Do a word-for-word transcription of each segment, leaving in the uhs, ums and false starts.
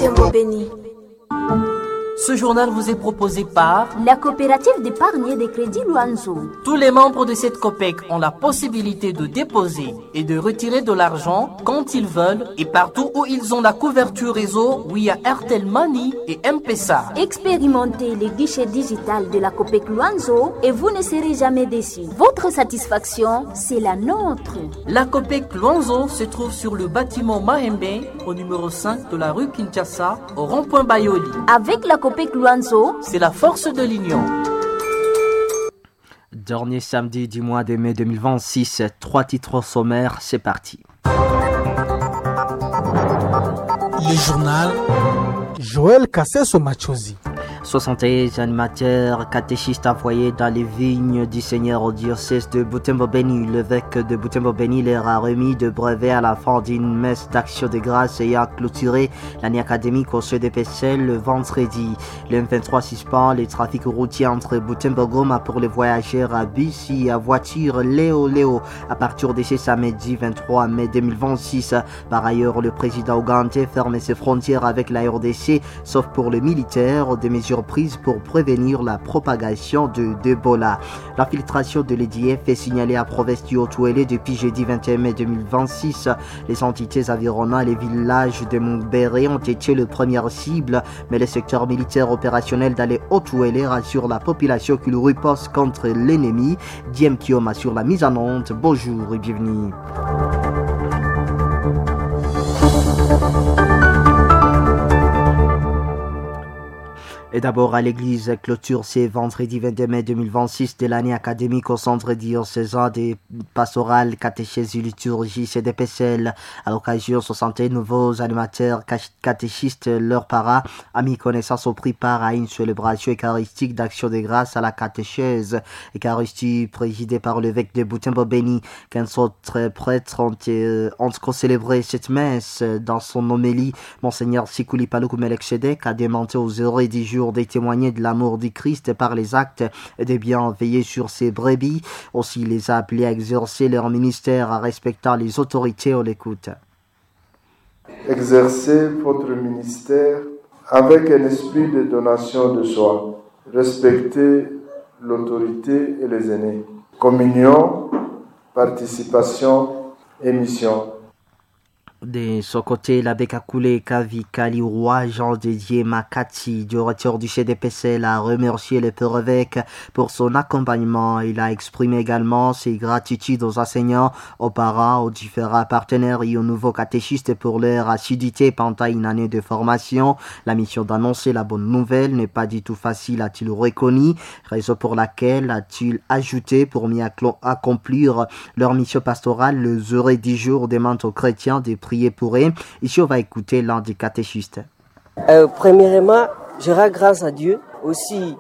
Butembo Beni. Ce journal vous est proposé par la coopérative d'épargne et de crédit Luanzo. Tous les membres de cette COPEC ont la possibilité de déposer et de retirer de l'argent quand ils veulent et partout où ils ont la couverture réseau via Airtel Money et M-Pesa. Expérimentez les guichets digital de la COPEC Luanzo et vous ne serez jamais déçus. Votre satisfaction, c'est la nôtre. La COPEC Luanzo se trouve sur le bâtiment Mahembe au numéro cinq de la rue Kinshasa au rond-point Bayoli. Avec la COPEC Luanzo, c'est la force de l'union. Dernier samedi du mois de mai deux mille vingt-six, trois titres sommaires, c'est parti. Le journal Joël Kasseso Machozi. soixante et un animateurs catéchistes envoyés dans les vignes du Seigneur au diocèse de Butembo-Beni. L'évêque de Butembo-Beni leur a remis de brevets à la fin d'une messe d'action de grâce ayant clôturé l'année académique au C D P C L le vendredi. Le M vingt-trois suspend les trafics routiers entre Butembo-Goma pour les voyageurs à bus et à voiture Léo Léo à partir de ce samedi vingt-trois mai deux mille vingt-six. Par ailleurs, le président ougandais ferme ses frontières avec la R D C, sauf pour les militaires, des mesures prises pour prévenir la propagation de d'Ebola. L'infiltration de l'E D F est signalée à Province du Haut-Ouélé depuis jeudi vingt et un mai deux mille vingt-six. Les entités environnant les villages de Montbéré ont été les premières cibles, mais le secteur militaire opérationnel dans les Haut-Ouélé rassure la population qu'il riposte contre l'ennemi. Diem Kiom assure la mise en onde. Bonjour et bienvenue. Et d'abord à l'église clôture ce vendredi vingt-deux mai deux mille vingt-six de l'année académique au centre diocésain des pastorales catéchèses et liturgie C D P C L. À l'occasion, soixante nouveaux animateurs catéchistes, leurs parents, amis, connaissances ont pris part à une célébration eucharistique d'action de grâce à la catéchèse. Eucharistie présidée par l'évêque de Butembo-Beni. quinze autres prêtres ont, euh, ont célébré cette messe. Dans son homélie, Monseigneur Sikuli Paluku Meleksedek a demandé aux heureux et dix jours de témoigner de l'amour du Christ par les actes et de bien veiller sur ses brebis. Aussi, il les a appelés à exercer leur ministère en respectant les autorités. On l'écoute. Exercez votre ministère avec un esprit de donation de soi. Respectez l'autorité et les aînés. Communion, participation et mission. De son côté, l'abbé Kakule Kavi Kaliroua, Jean Didier Makati, directeur du C D P C L, a remercié le père évêque pour son accompagnement. Il a exprimé également ses gratitudes aux enseignants, aux parents, aux différents partenaires et aux nouveaux catéchistes pour leur assiduité pendant une année de formation. La mission d'annoncer la bonne nouvelle n'est pas du tout facile, a-t-il reconnu, raison pour laquelle, a-t-il ajouté, pour mieux accomplir leur mission pastorale, les heureux dix jours demandent aux chrétiens de prier pour eux. Ici, on va écouter l'un des catéchistes. Euh, premièrement, je rends grâce à Dieu, aussi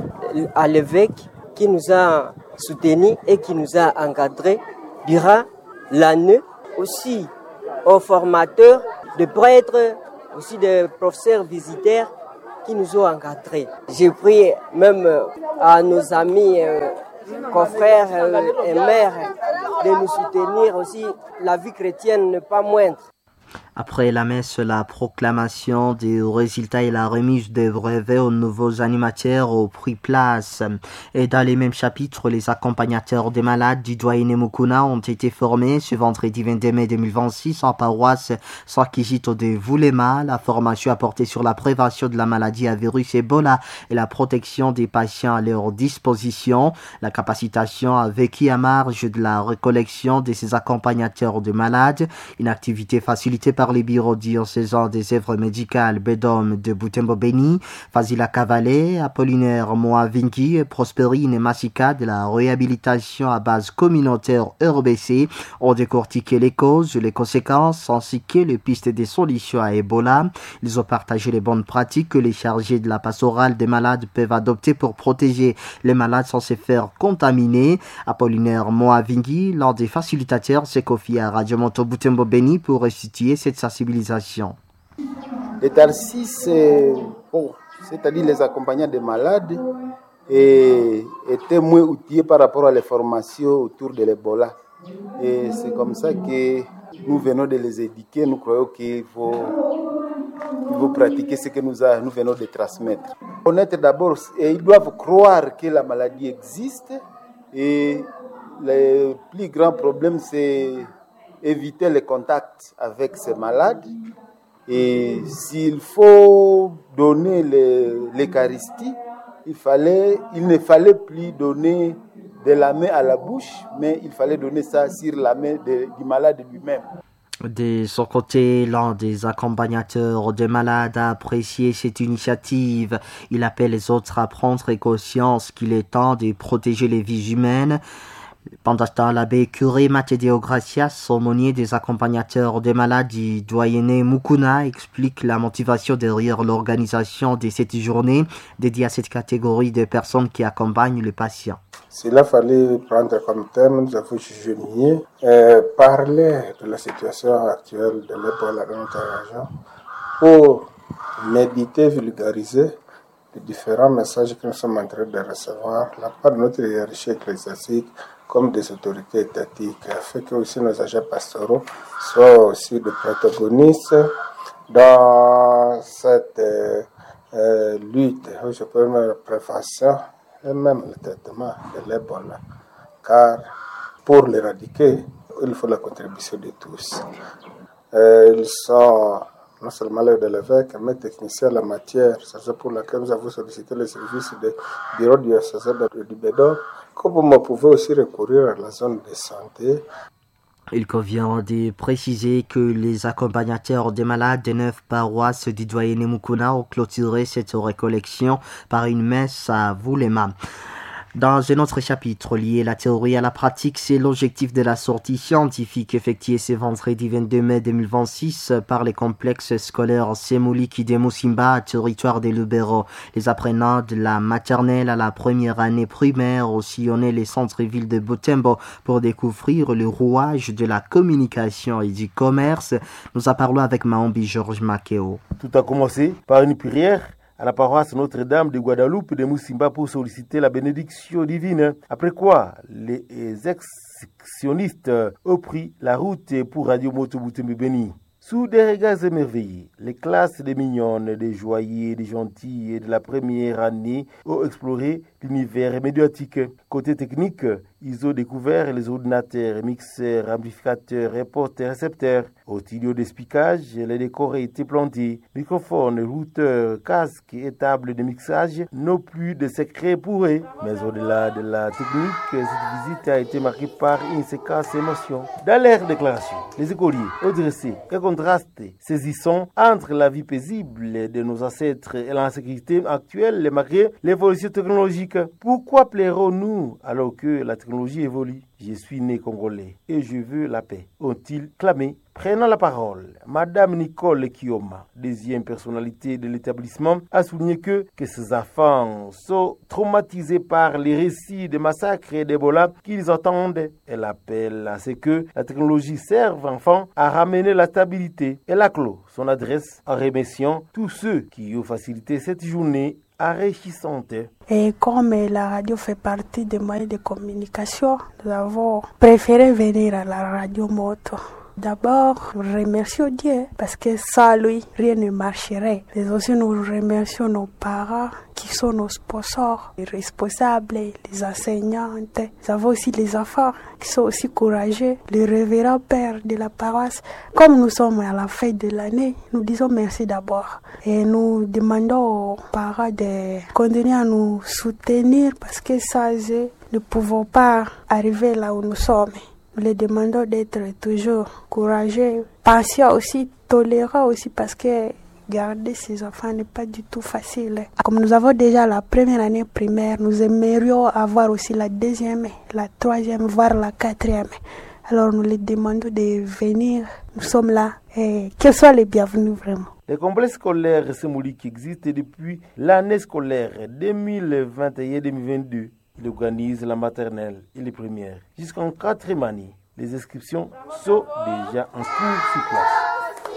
à l'évêque qui nous a soutenus et qui nous a encadrés durant l'année, aussi aux formateurs, de prêtres, aussi des professeurs visiteurs qui nous ont encadrés. J'ai pris même à nos amis euh, confrères euh, et mères de nous soutenir aussi. La vie chrétienne n'est pas moindre. Après la messe, la proclamation des résultats et la remise des brevets aux nouveaux animateurs au prix place. Et dans les mêmes chapitres, les accompagnateurs des malades du doyen Mukuna ont été formés ce vendredi vingt-deux mai deux mille vingt-six en paroisse Sakijito de Voulema. La formation a porté sur la prévention de la maladie à virus Ebola et la protection des patients à leur disposition. La capacitation a vécu à marge de la recollection de ces accompagnateurs de malades, une activité facilitée par les bureaux diocésains des œuvres médicales Bedom de Butembo-Beni, Fazila Cavalé, Apollinaire Moavingi et Prosperine Massika de la réhabilitation à base communautaire R B C ont décortiqué les causes, les conséquences ainsi que les pistes des solutions à Ebola. Ils ont partagé les bonnes pratiques que les chargés de la pastorale des malades peuvent adopter pour protéger les malades sans se faire contaminer. Apollinaire Moavingi, l'un des facilitateurs, s'est confié à Radio Moto Butembo-Beni pour restituer cette sensibilisation. Les Tarsis, bon, c'est-à-dire les accompagnants des malades, et étaient moins outillés par rapport à les formations autour de l'Ebola. Et c'est comme ça que nous venons de les éduquer. Nous croyons qu'il faut ils vont pratiquer ce que nous, a, nous venons de transmettre. Connaître d'abord, et ils doivent croire que la maladie existe et le plus grand problème, c'est éviter les contacts avec ces malades. Et s'il faut donner l'Eucharistie, il, fallait, il ne fallait plus donner de la main à la bouche, mais il fallait donner ça sur la main de, du malade lui-même. De son côté, l'un des accompagnateurs des malades a apprécié cette initiative. Il appelle les autres à prendre conscience qu'il est temps de protéger les vies humaines. Pendant ce temps, l'abbé curé Mathéo Gracias, aumônier des accompagnateurs des malades du doyenné Mukuna, explique la motivation derrière l'organisation de cette journée dédiée à cette catégorie de personnes qui accompagnent les patients. S'il a fallu prendre comme thème, nous avons jumelé, euh, parler de la situation actuelle de l'Ebola dans notre région pour méditer, vulgariser les différents messages que nous sommes en train de recevoir de la part de notre hiérarchie ecclésiastique comme des autorités étatiques, afin que aussi nos agents pastoraux soient aussi des protagonistes dans cette euh, euh, lutte, je peux dire la prévention et même le traitement de l'Ebola. Car pour l'éradiquer, il faut la contribution de tous. Euh, ils sont non seulement l'aide de l'évêque, mais technicien en la matière. C'est pour laquelle nous avons sollicité les services du bureau diocésain du Bédon. Comme vous pouvez aussi recourir à la zone de santé. Il convient de préciser que les accompagnateurs des malades des neuf paroisses du doyenné Mukuna ont clôturé cette récollection par une messe à Voulema. Dans un autre chapitre lié à la théorie et à la pratique, c'est l'objectif de la sortie scientifique effectuée ce vendredi vingt-deux mai deux mille vingt-six par les complexes scolaires Semouliki de Musimba, territoire des Lubero. Les apprenants de la maternelle à la première année primaire ont sillonné les centres-villes de Butembo pour découvrir le rouage de la communication et du commerce. Nous en parlons avec Maombi Georges Makeo. Tout a commencé par une prière à la paroisse Notre-Dame de Guadeloupe de Musimba pour solliciter la bénédiction divine. Après quoi, les excursionnistes ont pris la route pour Radio Moto Butembo Béni. Sous des regards émerveillés, les classes des mignonnes, des joyeux, des gentils et de la première année ont exploré l'univers médiatique. Côté technique, ils ont découvert les ordinateurs, mixeurs, amplificateurs, reporters, récepteurs. Au studio d'expliquage, les décors étaient plantés. Microphones, routeurs, casques et tables de mixage n'ont plus de secret pour eux. Mais au-delà de la technique, cette visite a été marquée par une séquence émotion. Dans leur déclaration, les écoliers ont dressé un contraste saisissant entre la vie paisible de nos ancêtres et l'insécurité actuelle, malgré l'évolution technologique. Pourquoi plairons-nous alors que la technologie évolue? Je suis né congolais et je veux la paix, ont-ils clamé. Prenant la parole, Madame Nicole Kioma, deuxième personnalité de l'établissement, a souligné que, que ces enfants sont traumatisés par les récits de massacres et d'Ebola qu'ils entendent. Elle appelle à ce que la technologie serve enfants à ramener la stabilité. Elle a clos son adresse en remerciant tous ceux qui ont facilité cette journée enrichissante. Et comme la radio fait partie des moyens de communication, nous avons préféré venir à la radio moto. D'abord, nous remercions Dieu parce que sans lui, rien ne marcherait. Mais aussi, nous remercions nos parents qui sont nos sponsors, les responsables, les enseignantes. Nous avons aussi les enfants qui sont aussi courageux, les révérends pères de la paroisse. Comme nous sommes à la fin de l'année, nous disons merci d'abord. Et nous demandons aux parents de continuer à nous soutenir parce que sans eux, nous ne pouvons pas arriver là où nous sommes. Nous les demandons d'être toujours courageux, patients aussi, tolérants aussi, parce que garder ces enfants n'est pas du tout facile. Comme nous avons déjà la première année primaire, nous aimerions avoir aussi la deuxième, la troisième, voire la quatrième. Alors nous les demandons de venir, nous sommes là, et qu'ils soient les bienvenus vraiment. Les complexes scolaires Semouliki existent depuis l'année scolaire deux mille vingt et un deux mille vingt-deux. Il organise la maternelle et les premières. Jusqu'en quatrième année, les inscriptions sont déjà en cours sur place.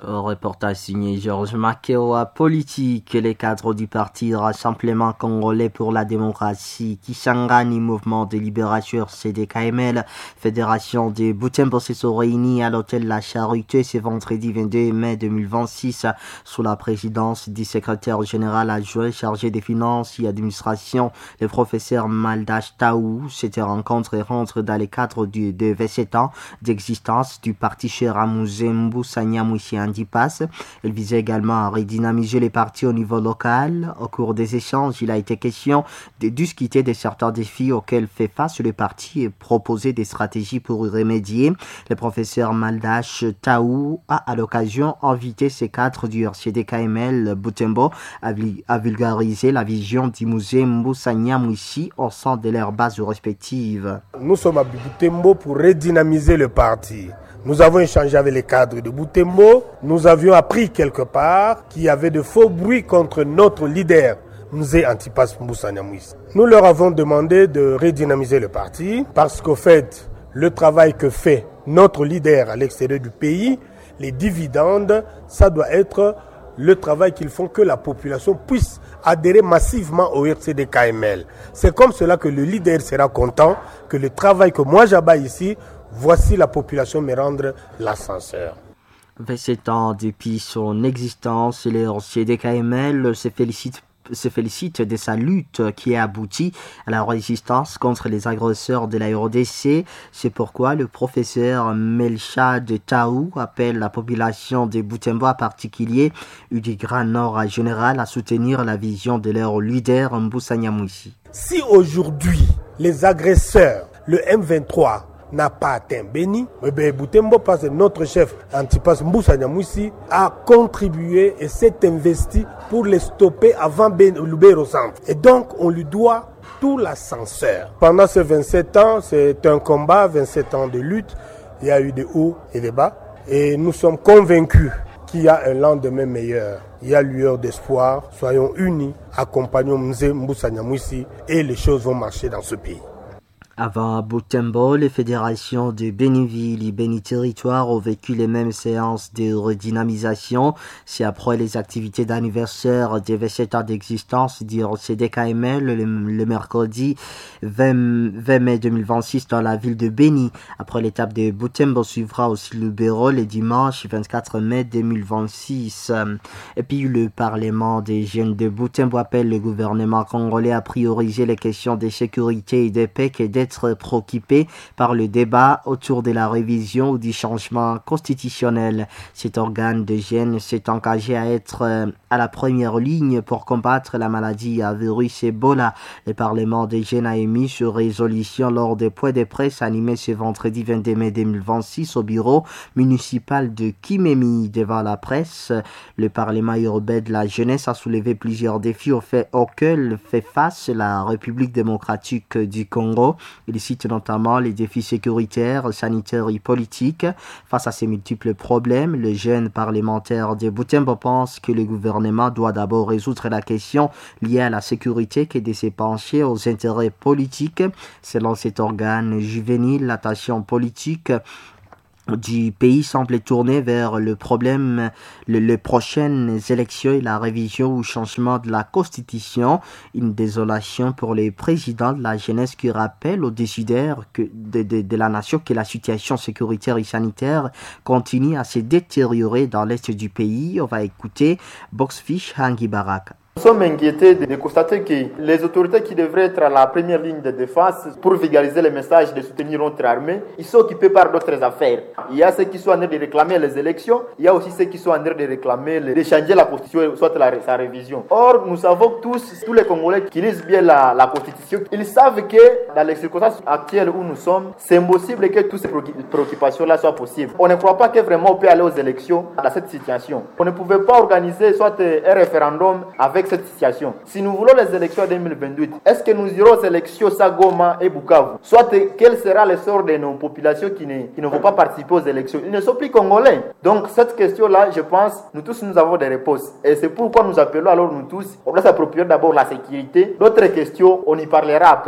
Reportage signé Georges Makeoa. Politique, les cadres du parti Rassemblement Congolais pour la démocratie, Kisangani, Mouvement de libération C D K M L, Fédération de Butembo se sont réunis à l'hôtel La Charité ce vendredi vingt-deux mai deux mille vingt-six sous la présidence du secrétaire général adjoint chargé des finances et administration, le professeur Maldash Taou. Cette rencontre rentre dans le cadre du, de vingt-sept ans d'existence du parti Cheramouze Mboussanyamouchi Andipas. Il visait également à redynamiser les partis au niveau local. Au cours des échanges, il a été question de discuter de certains défis auxquels fait face le parti et proposer des stratégies pour y remédier. Le professeur Maldash Taou a à l'occasion invité ses cadres du R C D K M L Butembo à, à vulgariser la vision du musée Mboussanyamouchi au sein de leurs bases respectives. Nous sommes à Butembo pour redynamiser le parti. Nous avons échangé avec les cadres de Butembo. Nous avions appris quelque part qu'il y avait de faux bruits contre notre leader, Mzee Antipas Mboussanyamouchi. Nous leur avons demandé de redynamiser le parti parce qu'au fait, le travail que fait notre leader à l'extérieur du pays, les dividendes, ça doit être le travail qu'ils font que la population puisse adhérer massivement au R C D K M L. C'est comme cela que le leader sera content que le travail que moi j'abat ici, voici la population me rendre l'ascenseur. vingt-sept ans depuis son existence, le R C D K M L se félicite se félicite de sa lutte qui a abouti à la résistance contre les agresseurs de la R D C. C'est pourquoi le professeur Melchad Taou appelle la population de Butembo, en particulier du Grand Nord en général, à soutenir la vision de leur leader Mboussanyamouchi. Si aujourd'hui les agresseurs, le M vingt-trois, n'a pas atteint Beni, eh bien, Butembo, parce que notre chef Antipas Mboussanyamouchi a contribué et s'est investi pour les stopper avant Lubero Centre. Et donc, on lui doit tout l'ascenseur. Pendant ces vingt-sept ans, c'est un combat, vingt-sept ans de lutte. Il y a eu des hauts et des bas. Et nous sommes convaincus qu'il y a un lendemain meilleur. Il y a lueur d'espoir. Soyons unis, accompagnons Mzee Mboussanyamouchi et les choses vont marcher dans ce pays. Avant Butembo, les fédérations de Béniville et Béni-Territoire ont vécu les mêmes séances de redynamisation. C'est après les activités d'anniversaire des vingt-sept ans d'existence du R C D K M L le, le mercredi vingt mai deux mille vingt-six dans la ville de Béni. Après l'étape de Butembo, suivra aussi le Lubero le dimanche vingt-quatre mai deux mille vingt-six. Et puis le Parlement des jeunes de Butembo appelle le gouvernement congolais à prioriser les questions de sécurité et de paix et d'être préoccupé par le débat autour de la révision ou du changement constitutionnel. Cet organe de jeunes s'est engagé à être à la première ligne pour combattre la maladie à virus Ebola. Le Parlement des jeunes a émis sur résolution lors des points de presse animés ce vendredi vingt-deux mai deux mille vingt-six au bureau municipal de Kimemi. Devant la presse, le Parlement urbain de la jeunesse a soulevé plusieurs défis auxquels fait face la République démocratique du Congo. Il cite notamment les défis sécuritaires, sanitaires et politiques. Face à ces multiples problèmes, le jeune parlementaire de Butembo pense que le gouvernement doit d'abord résoudre la question liée à la sécurité que de se pencher aux intérêts politiques. Selon cet organe juvénile, l'attention politique du pays semble tourner vers le problème, le, les prochaines élections et la révision ou changement de la Constitution. Une désolation pour les présidents de la jeunesse qui rappellent aux décideurs que de, de, de la nation que la situation sécuritaire et sanitaire continue à se détériorer dans l'est du pays. On va écouter Boxfish Hangi Baraka. Nous sommes inquiétés de constater que les autorités qui devraient être à la première ligne de défense pour vulgariser les messages de soutenir notre armée, ils sont occupés par d'autres affaires. Il y a ceux qui sont en train de réclamer les élections, il y a aussi ceux qui sont en train de réclamer de changer la Constitution, soit la, sa révision. Or, nous savons tous, tous les Congolais qui lisent bien la, la Constitution, ils savent que dans les circonstances actuelles où nous sommes, c'est impossible que toutes ces préoccupations-là soient possibles. On ne croit pas que vraiment on peut aller aux élections dans cette situation. On ne pouvait pas organiser soit un référendum avec cette situation. Si nous voulons les élections deux mille vingt-huit, est-ce que nous irons aux élections à Goma et Bukavu? Soit quel sera le sort de nos populations qui ne, qui ne vont pas participer aux élections? Ils ne sont plus congolais. Donc cette question-là, je pense, nous tous nous avons des réponses. Et c'est pourquoi nous appelons alors nous tous, on doit s'approprier d'abord la sécurité. D'autres questions, on y parlera après.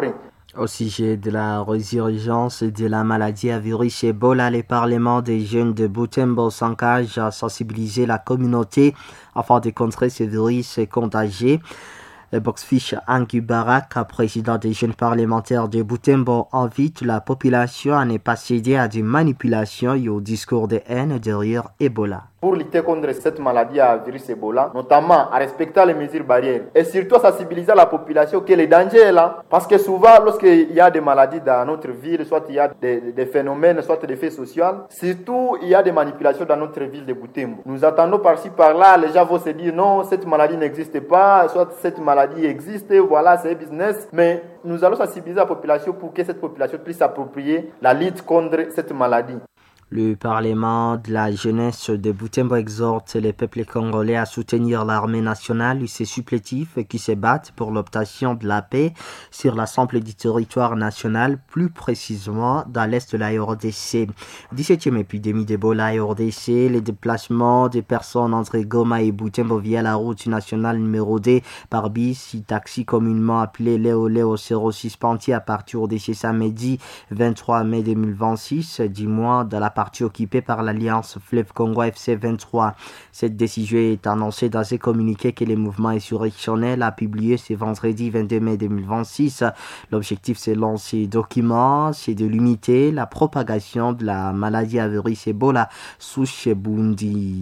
Au sujet de la résurgence de la maladie à virus Ebola, le Parlement des jeunes de Butembo s'engage à sensibiliser la communauté afin de contrer ce virus contagieux. Le Boxfish Angu Barak, président des jeunes parlementaires de Butembo, invite la population à ne pas céder à des manipulations et au discours de haine derrière Ebola. Pour lutter contre cette maladie à virus Ebola, notamment à respecter les mesures barrières et surtout à sensibiliser la population que le danger est là. Parce que souvent, lorsqu'il y a des maladies dans notre ville, soit il y a des, des phénomènes, soit des faits sociaux, surtout il y a des manipulations dans notre ville de Butembo. Nous attendons par-ci par-là, les gens vont se dire non, cette maladie n'existe pas, soit cette maladie existe, voilà, c'est business. Mais nous allons sensibiliser la population pour que cette population puisse s'approprier la lutte contre cette maladie. Le Parlement de la jeunesse de Butembo exhorte les peuples congolais à soutenir l'armée nationale et ses supplétifs qui se battent pour l'obtention de la paix sur l'ensemble du territoire national, plus précisément dans l'est de la R D C. dix-septième épidémie d'Ebola à R D C, les déplacements des personnes entre Goma et Butembo via la route nationale numéro deux par bis et taxi communément appelé Léo Léo zéro six Panti à partir de ce samedi vingt-trois mai deux mille vingt-six, du mois de la partie occupée par l'Alliance Fleuve Congo F C vingt-trois. Cette décision est annoncée dans un communiqué que le mouvement insurrectionnel a publié ce vendredi vingt-deux mai deux mille vingt-six. L'objectif selon ces documents, c'est de limiter la propagation de la maladie à virus Ebola souche Bundi,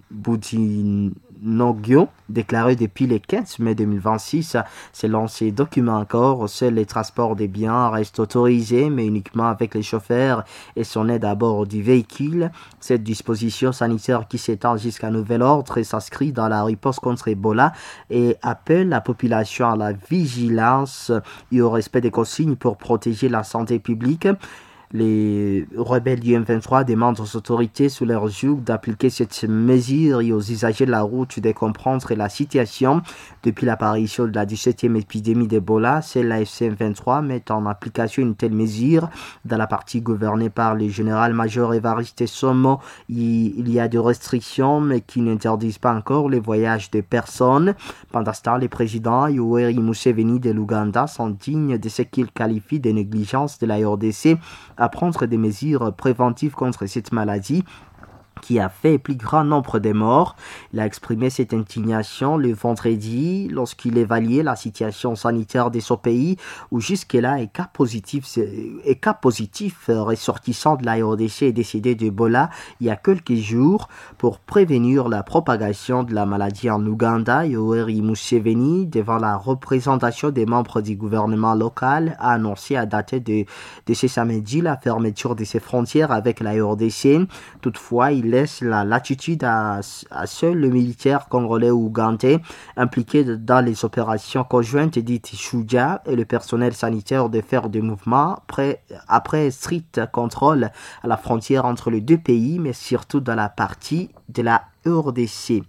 Bundi Nogyo, déclaré depuis le quinze mai deux mille vingt-six. Selon ces documents encore, seuls les transports des biens restent autorisés, mais uniquement avec les chauffeurs et son aide à bord du véhicule. Cette disposition sanitaire qui s'étend jusqu'à nouvel ordre s'inscrit dans la riposte contre Ebola et appelle la population à la vigilance et au respect des consignes pour protéger la santé publique. Les rebelles du M vingt-trois demandent aux autorités sous leur joug d'appliquer cette mesure et aux usagers de la route de comprendre la situation. Depuis l'apparition de la dix-septième épidémie d'Ebola, c'est la F C M vingt-trois met en application une telle mesure. Dans la partie gouvernée par le général-major Évariste Somo, il y a des restrictions mais qui n'interdisent pas encore les voyages de personnes. Pendant ce temps, le président Yoweri Museveni de l'Ouganda sont dignes de ce qu'il qualifie de négligence de la R D C à prendre des mesures préventives contre cette maladie qui a fait plus grand nombre de morts. Il a exprimé cette indignation le vendredi lorsqu'il évaluait la situation sanitaire de son pays où jusque-là un cas positif, un cas positif ressortissant de la R D C est décédé d'Ebola il y a quelques jours. Pour prévenir la propagation de la maladie en Ouganda, Yoweri Museveni, devant la représentation des membres du gouvernement local, a annoncé à dater de, de ce samedi la fermeture de ses frontières avec la R D C. Toutefois, il laisse la latitude à, à seuls les militaires congolais ou ougandais impliqués dans les opérations conjointes dites Shuja et le personnel sanitaire de faire des mouvements après, après strict contrôle à la frontière entre les deux pays, mais surtout dans la partie de la R D C.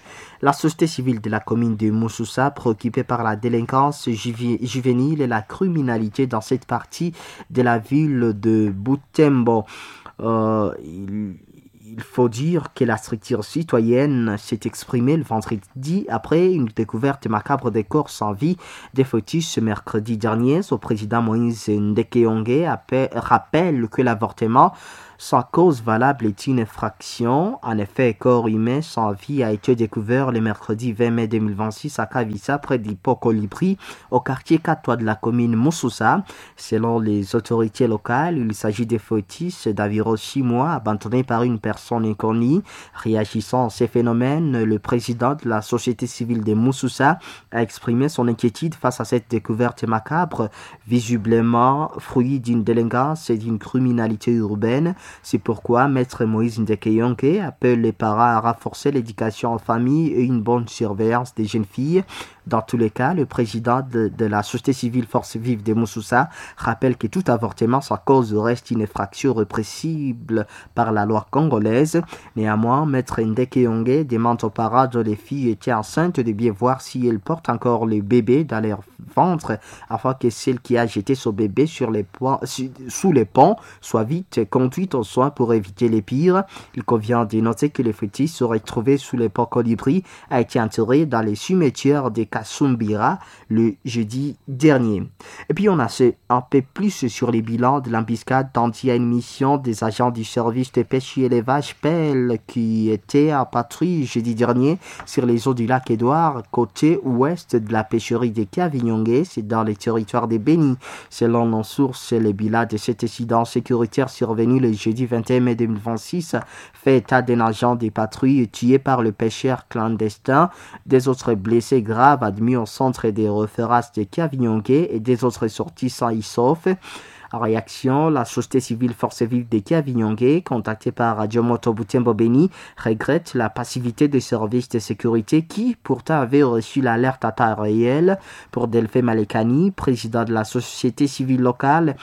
La société civile de la commune de Moussoussa, préoccupée par la délinquance juvénile et la criminalité dans cette partie de la ville de Butembo, euh, il Il faut dire que la structure citoyenne s'est exprimée le vendredi après une découverte macabre des corps sans vie des fœtus ce mercredi dernier. Son président Moïse Ndekeyonge rappelle que l'avortement sans cause valable est une infraction. En effet, un corps humain sans vie a été découvert le mercredi vingt mai deux mille vingt-six à Kavissa, près d'Hippocolibri, au quartier Katoa de la commune Moussoussa. Selon les autorités locales, il s'agit des fœtus d'environ six mois abandonnés par une personne inconnue. Réagissant à ces phénomènes, le président de la société civile de Moussoussa a exprimé son inquiétude face à cette découverte macabre, visiblement fruit d'une délinquance et d'une criminalité urbaine. C'est pourquoi Maître Moïse Ndekeyonge appelle les parents à renforcer l'éducation en famille et une bonne surveillance des jeunes filles. Dans tous les cas, le président de, de la société civile Force Vive de Moussoussa rappelle que tout avortement sans cause reste une infraction répressible par la loi congolaise. Néanmoins, Maître Ndekeyonge demande aux parents dont les filles étaient enceintes de bien voir si elles portent encore le bébé dans leur ventre afin que celle qui a jeté son bébé sur les points, sous les ponts soit vite conduite aux soins pour éviter les pires. Il convient de noter que le fœtus serait trouvé sous les ponts Colibri a été enterré dans les cimetières des Kasumbira le jeudi dernier. Et puis on a ce, un peu plus sur les bilans de l'embuscade tandis à une mission des agents du service de pêche et élevage P E L qui étaient en patrouille jeudi dernier sur les eaux du lac Édouard, côté ouest de la pêcherie des Kavignongé, c'est dans les territoires des Bénis. Selon nos sources, le bilan de cet incident sécuritaire survenu le jeudi vingt et un mai deux mille vingt-six fait état d'un agent des patrouilles tué par le pêcheur clandestin, des autres blessés graves admis au centre des références de Kavignongé et des autres sortis sans y sauf. En réaction, la société civile Force Vive de Kavignongé, contactée par Radio Moto Butembo Béni, regrette la passivité des services de sécurité qui, pourtant, avaient reçu l'alerte à temps réel. Pour Delphé Malekani, président de la société civile locale,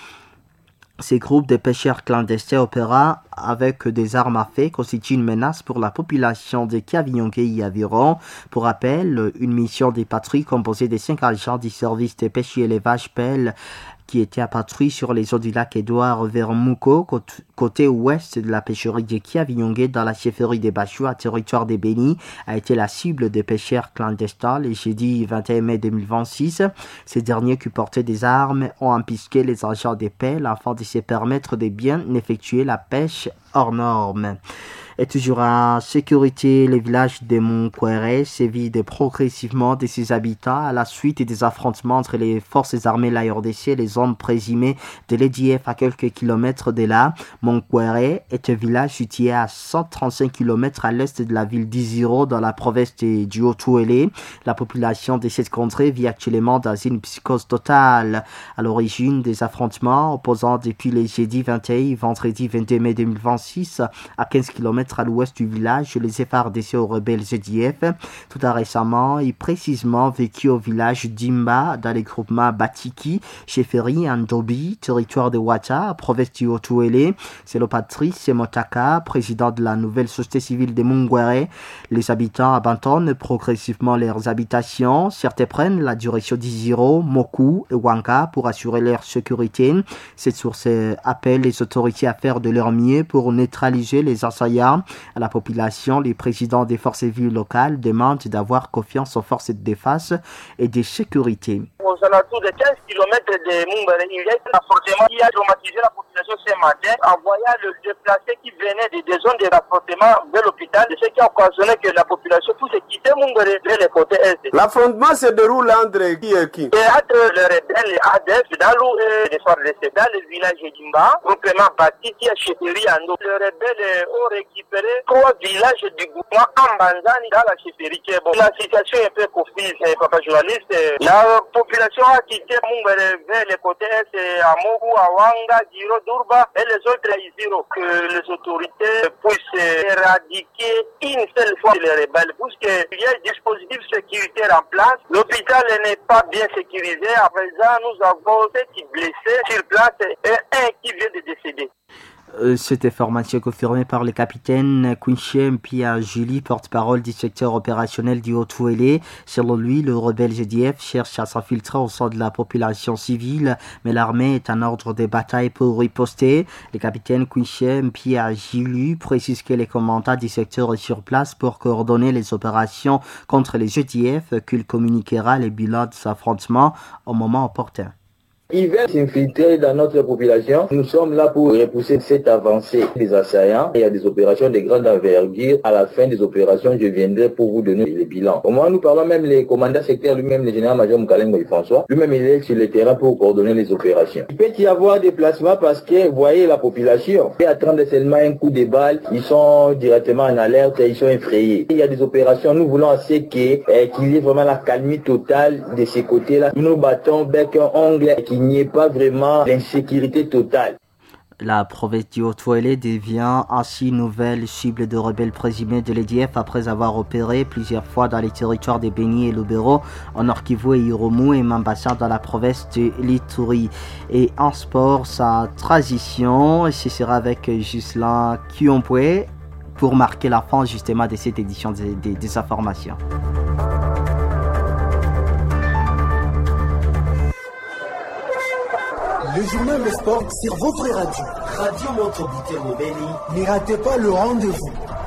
ces groupes de pêcheurs clandestins opérant avec des armes à feu constituent une menace pour la population de Kavignongé et environ. Pour rappel, une mission des patrouilles composée de cinq agents du service de pêche et élevage P E L qui était à patrouille sur les eaux du lac Édouard vers Mouko, côté ouest de la pêcherie de Kavignongé dans la chefferie des Bachou, à territoire des Bénis, a été la cible des pêcheurs clandestins le jeudi vingt et un mai deux mille vingt-six. Ces derniers qui portaient des armes ont embusqué les agents des P E L afin de se permettre de bien effectuer la pêche hors norme. Et toujours en sécurité, le village de Monkwere se vide progressivement de ses habitants à la suite des affrontements entre les forces armées de la R D C et les hommes présumés de l'E D F à quelques kilomètres de là. Monkwere est un village situé à cent trente-cinq kilomètres à l'est de la ville d'Iziro dans la province du Haut-Touélé. La population de cette contrée vit actuellement dans une psychose totale. À l'origine des affrontements opposant depuis le jeudi vingt et un et vendredi vingt-deux mai deux mille vingt-six à quinze kilomètres à l'ouest du village, les F A R D C aux rebelles E D F. Tout à récemment et précisément vécu au village d'Imba dans les groupements Batiki, Cheferi, Andobi, territoire de Ouacha, province du Haut-Touélé. C'est le Patrice Motaka, président de la nouvelle société civile de Mungwere. Les habitants abandonnent progressivement leurs habitations. Certains prennent la direction d'Iziro, Moku et Wanka pour assurer leur sécurité. Cette source appelle les autorités à faire de leur mieux pour neutraliser les assaillants. À la population, les présidents des forces vives locales demandent d'avoir confiance aux forces de défense et de sécurité. Aux alentours de quinze kilomètres de Mungwere, il y a un affrontement qui a traumatisé la population ce matin en voyant le déplacé qui venait des, des zones de raffrontement vers l'hôpital, ce qui a occasionné que la population puisse quitter Mungwere vers le côté est. L'affrontement se déroule entre qui et qui? Et entre le rebelle, les A D F, dans l'eau et les F A R D C, dans le village d'Imba, groupement bâti qui a chefferie en eau. Les rebelles ont récupéré trois villages du groupement Ambanzani dans la chefferie. Bon, la situation est un peu confuse, papa journaliste. La population a quitté Mungwere vers le côté est, à Mogu, à Wanga, Giro, Durba et les autres à Iziro. Que les autorités puissent éradiquer une seule fois les rebelles, puisqu'il y a un dispositif sécuritaire en place. L'hôpital n'est pas bien sécurisé. À présent, nous avons sept blessés sur place et un qui vient de décéder. Cette information confirmée par le capitaine Quinchie Mpia Julie, porte-parole du secteur opérationnel du Haut-Touélé. Selon lui, le rebelle G D F cherche à s'infiltrer au sein de la population civile, mais l'armée est en ordre de bataille pour riposter. Le capitaine Quinchie Mpia Julie précise que les commandants du secteur sont sur place pour coordonner les opérations contre les G D F, qu'il communiquera les bilans de affrontement au moment opportun. Ils veulent s'infiltrer dans notre population. Nous sommes là pour repousser cette avancée des assaillants. Il y a des opérations de grande envergure. À la fin des opérations, je viendrai pour vous donner les bilans. Au moment où nous parlons, même les commandants sectaires, lui-même, le général-major Moukalengo François, lui-même, il est sur le terrain pour coordonner les opérations. Il peut y avoir des placements parce que, vous voyez, la population est attendre seulement un coup de balle. Ils sont directement en alerte et ils sont effrayés. Il y a des opérations, nous voulons assez qu'il eh, qu'il y ait vraiment la calmie totale de ces côtés-là. Nous nous battons bec en ongle et qu'il n'y ait pas vraiment l'insécurité totale. La province du Haut-Touélé devient ainsi nouvelle cible de rebelles présumés de l'E D F après avoir opéré plusieurs fois dans les territoires de Béni et Lubero, en Nord-Kivu et Irumu et Mambasa dans la province de l'Ituri. Et en sport, sa transition, et ce sera avec Ghislain Kiompoué pour marquer la fin justement de cette édition des, des, des informations. Le journal des sports sur votre radio. Radio Moto Butembo Béni. Ne ratez pas le rendez-vous.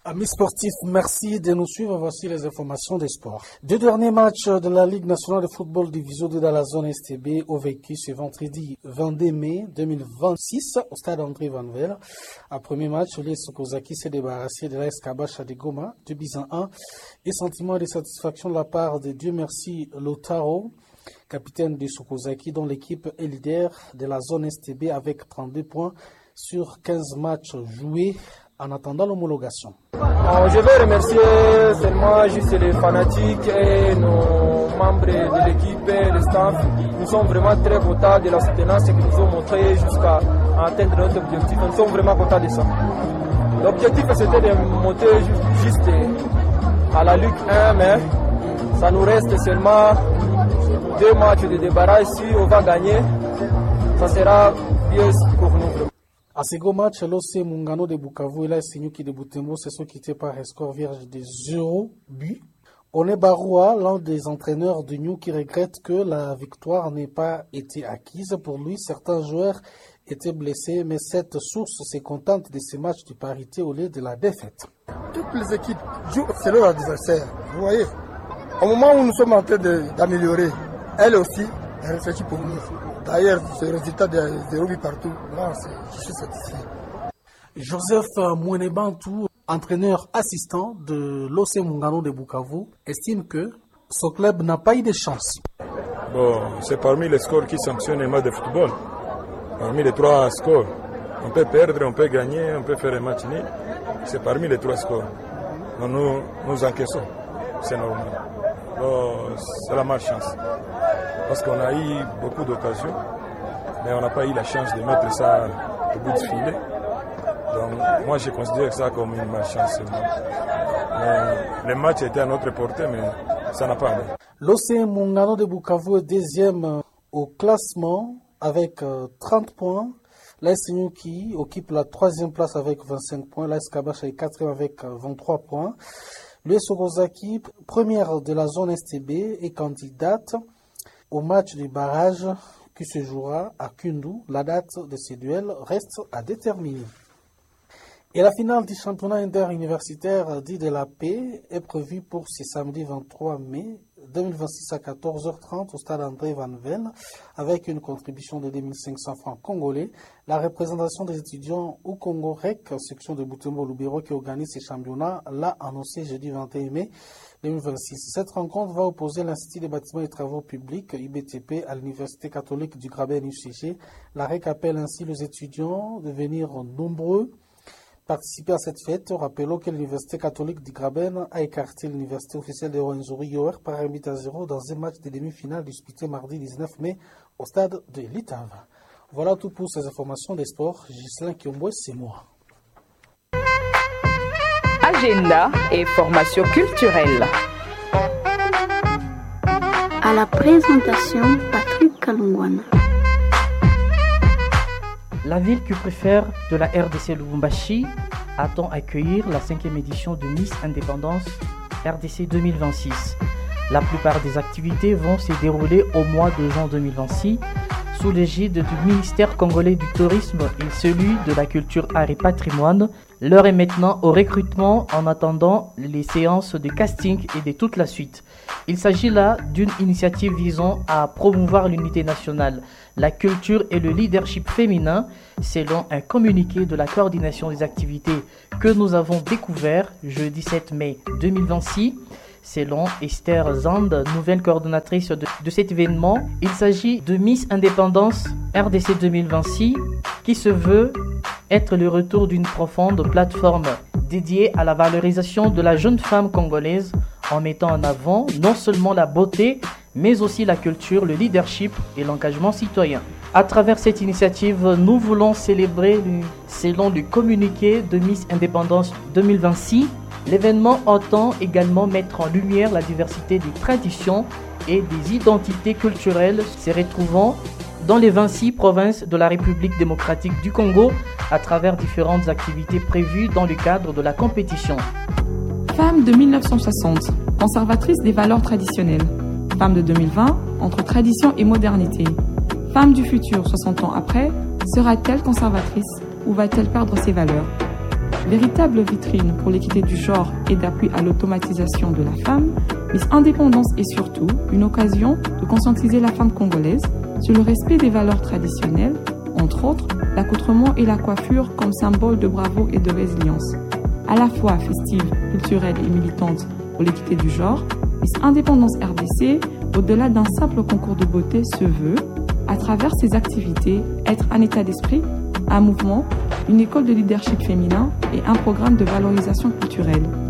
Amis sportifs, merci de nous suivre. Voici les informations des sports. Deux derniers matchs de la Ligue nationale de football division deux dans la zone S T B ont vécu ce vendredi vingt-deux mai deux mille vingt-six au stade André Van Vel. Un premier match, l'U S Sokozaki s'est débarrassé de l'A S Kabasha de Goma, deux buts à un. Et sentiment de satisfaction de la part de Dieu merci Lotaro, capitaine du Sokozaki, dont l'équipe est leader de la zone S T B avec trente-deux points sur quinze matchs joués en attendant l'homologation. Euh, je vais remercier seulement juste les fanatiques et nos membres de l'équipe et le staff. Nous sommes vraiment très contents de la soutenance qu'ils nous ont montré jusqu'à atteindre notre objectif. Nous sommes vraiment contents de ça. L'objectif c'était de monter juste à la Ligue un, mais ça nous reste seulement deux matchs de débarras. Si on va gagner, ça sera bien pour nous. À ce gros match, l'O C Mungano de Bukavu et l'A S Nyuki de Butembo se sont quittés par un score vierge de zéro but. Oné Baroua, l'un des entraîneurs de Nyuki, regrette que la victoire n'ait pas été acquise. Pour lui, certains joueurs étaient blessés, mais cette source s'est contente de ces matchs de parité au lieu de la défaite. Toutes les équipes jouent selon l'adversaire. Vous voyez, au moment où nous sommes en train de, d'améliorer, elle aussi, elle réfléchit pour nous. D'ailleurs, ce résultat de zéro but partout, là, je suis satisfait. Joseph Mouenebantou, entraîneur assistant de l'O C Mungano de Bukavu, estime que son club n'a pas eu de chance. Bon, c'est parmi les scores qui sanctionnent les matchs de football. Parmi les trois scores, on peut perdre, on peut gagner, on peut faire un match nul. C'est parmi les trois scores. Donc nous, nous encaissons, c'est normal. Bon, c'est la malchance. Parce qu'on a eu beaucoup d'occasions, mais on n'a pas eu la chance de mettre ça au bout du filet. Donc moi je considère ça comme une malchance. Mais le match était à notre portée, mais ça n'a pas allé. L'O C Mungano de Bukavu est deuxième au classement avec trente points. L'A S Nyuki occupe la troisième place avec vingt-cinq points. L'A S Kabasha est quatrième avec vingt-trois points. L'U S Sokozaki, première de la zone S T B, est candidate au match de barrage qui se jouera à Kundu. La date de ces duels reste à déterminer. Et la finale du championnat interuniversitaire dit de la paix est prévue pour ce samedi vingt-trois mai deux mille vingt-six à quatorze heures trente au stade André Van Vel avec une contribution de deux mille cinq cents francs congolais. La représentation des étudiants au Congo R E C, section de Butembo-Lubero qui organise ces championnats, l'a annoncé jeudi vingt et un mai deux mille vingt-six. Cette rencontre va opposer l'Institut des bâtiments et travaux publics, I B T P, à l'Université catholique du Graben U C G. La R E C appelle ainsi les étudiants de venir nombreux participer à cette fête. Rappelons que l'Université catholique du Graben a écarté l'Université officielle de Rwenzori Yoer par un but à zéro dans un match de demi-finale disputé mardi dix-neuf mai au stade de Litava. Voilà tout pour ces informations des sports. Ghislain Kiombo, c'est moi. Agenda et formation culturelle. À la présentation, Patrick Kalungwana. La ville qui préfère de la R D C Lubumbashi attend accueillir la cinquième édition de Miss Indépendance R D C deux mille vingt-six. La plupart des activités vont se dérouler au mois de juin deux mille vingt-six sous l'égide du ministère congolais du tourisme et celui de la culture, art et patrimoine. L'heure est maintenant au recrutement en attendant les séances de casting et de toute la suite. Il s'agit là d'une initiative visant à promouvoir l'unité nationale, la culture et le leadership féminin, selon un communiqué de la coordination des activités que nous avons découvert jeudi sept mai deux mille vingt-six. Selon Esther Zand, nouvelle coordonnatrice de, de cet événement, il s'agit de Miss Indépendance R D C deux mille vingt-six qui se veut être le retour d'une profonde plateforme dédiée à la valorisation de la jeune femme congolaise en mettant en avant non seulement la beauté, mais aussi la culture, le leadership et l'engagement citoyen. À travers cette initiative, nous voulons célébrer, selon le communiqué de Miss Indépendance deux mille vingt-six, l'événement entend également mettre en lumière la diversité des traditions et des identités culturelles se retrouvant dans les vingt-six provinces de la République démocratique du Congo à travers différentes activités prévues dans le cadre de la compétition. Femme de mille neuf cent soixante, conservatrice des valeurs traditionnelles. Femme de deux mille vingt, entre tradition et modernité. Femme du futur, soixante ans après, sera-t-elle conservatrice ou va-t-elle perdre ses valeurs ? Véritable vitrine pour l'équité du genre et d'appui à l'automatisation de la femme, Miss Indépendance est surtout une occasion de conscientiser la femme congolaise sur le respect des valeurs traditionnelles, entre autres l'accoutrement et la coiffure comme symbole de bravoure et de résilience. À la fois festive, culturelle et militante pour l'équité du genre, Miss Indépendance R D C, au-delà d'un simple concours de beauté, se veut, à travers ses activités, être un état d'esprit, un mouvement, une école de leadership féminin et un programme de valorisation culturelle.